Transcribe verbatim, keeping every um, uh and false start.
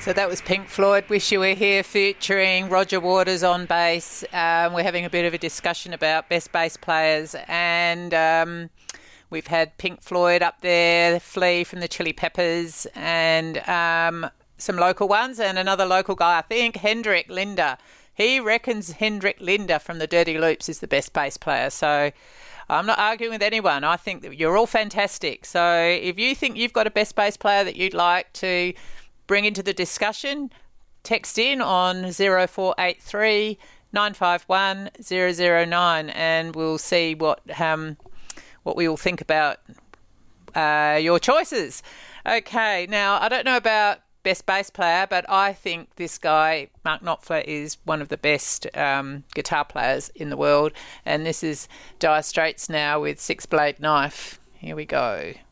So that was Pink Floyd, Wish You Were Here, featuring Roger Waters on bass. Um, we're having a bit of a discussion about best bass players, and um, we've had Pink Floyd up there, Flea from the Chili Peppers, and um, some local ones, and another local guy, I think, Hendrik Linder. He reckons Hendrik Linder from the Dirty Loops is the best bass player. So I'm not arguing with anyone. I think that you're all fantastic. So if you think you've got a best bass player that you'd like to bring into the discussion, text in on zero four eight three, nine five one, zero zero nine, and we'll see what um what we all think about uh, your choices. Okay, now I don't know about best bass player, but I think this guy, Mark Knopfler, is one of the best um, guitar players in the world, and this is Dire Straits now with Six Blade Knife. Here we go.